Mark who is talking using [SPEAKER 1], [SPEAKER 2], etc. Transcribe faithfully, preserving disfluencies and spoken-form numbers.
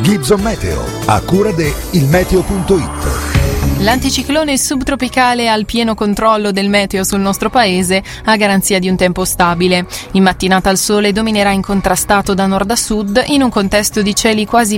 [SPEAKER 1] Gibson Meteo, a cura de ilmeteo punto it.
[SPEAKER 2] L'anticiclone subtropicale ha il pieno controllo del meteo sul nostro paese, a garanzia di un tempo stabile. In mattinata il sole dominerà incontrastato da nord a sud in un contesto di cieli quasi